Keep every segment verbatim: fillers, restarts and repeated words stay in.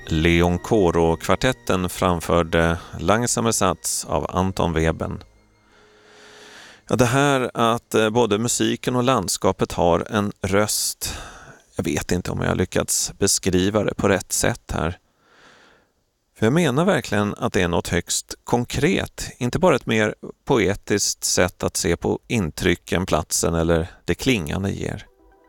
Leoncoro-kvartetten framförde Langsame Sats av Anton Webern. Ja, det här att både musiken och landskapet har en röst. Jag vet inte om jag har lyckats beskriva det på rätt sätt här. För jag menar verkligen att det är något högst konkret, inte bara ett mer poetiskt sätt att se på intrycken, platsen eller det klingande ger.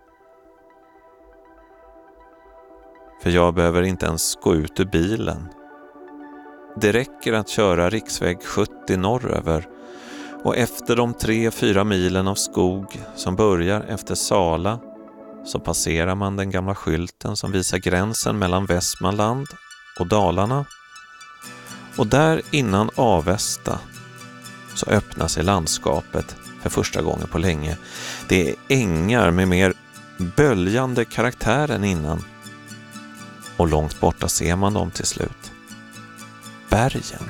För jag behöver inte ens gå ut ur bilen. Det räcker att köra riksväg sjuttio norröver och efter de tre, fyra milen av skog som börjar efter Sala så passerar man den gamla skylten som visar gränsen mellan Västmanland och Dalarna. Och där innan Avesta så öppnar sig landskapet för första gången på länge. Det är ängar med mer böljande karaktär än innan. Och långt borta ser man dem till slut. Bergen.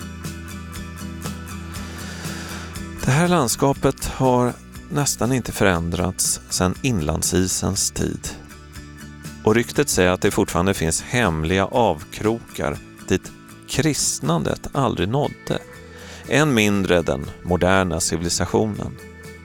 Det här landskapet har nästan inte förändrats sedan inlandsisens tid. Och ryktet säger att det fortfarande finns hemliga avkrokar dit kristnandet aldrig nådde. Än mindre den moderna civilisationen.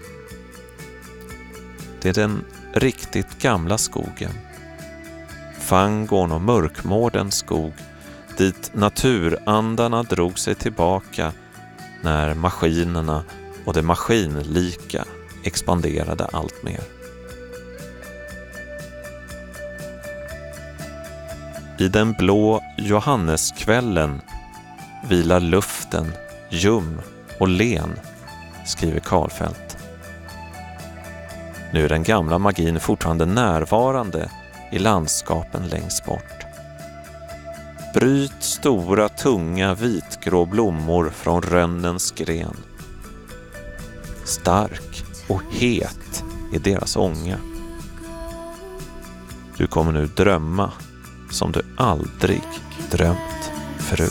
Det är den riktigt gamla skogen. Fangorn och mörkmårdens skog dit naturandarna drog sig tillbaka när maskinerna och det maskinlika expanderade allt mer. I den blå Johanneskvällen vilar luften ljum och len, skriver Karlfeldt. Nu är den gamla magin fortfarande närvarande i landskapen längst bort. Bryt stora, tunga, vitgrå blommor från rönnens gren. Stark och het är deras ånga. Du kommer nu drömma som du aldrig drömt.